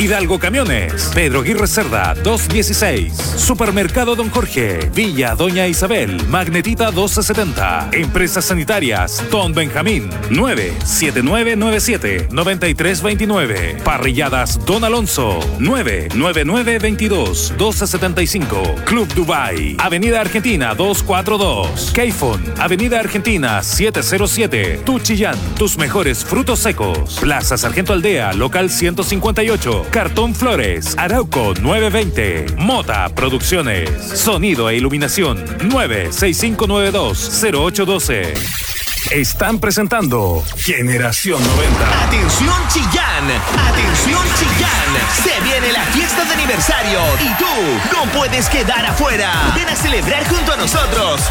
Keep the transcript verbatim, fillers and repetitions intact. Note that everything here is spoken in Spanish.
Hidalgo Camiones, Pedro Aguirre Cerda, doscientos dieciséis. Supermercado Don Jorge, Villa Doña Isabel, Magnetita doce setenta. Empresas Sanitarias, Don Benjamín, nueve siete nueve nueve siete nueve tres dos nueve. Parrilladas Don Alonso, nueve nueve nueve veintidós doce setenta y cinco. Club Dubai, Avenida Argentina doscientos cuarenta y dos. Keyfon, Avenida Argentina setecientos siete. Tuchillán, tus mejores frutos secos. Plaza Sargento Aldea, local ciento cincuenta y ocho. Cartón Flores, Arauco novecientos veinte. Mota Producciones, sonido e iluminación nueve seis cinco nueve dos cero ocho uno dos. Están presentando Generación noventa. Atención Chillán, atención Chillán, se viene la fiesta de aniversario y tú no puedes quedar afuera. Ven a celebrar junto a nosotros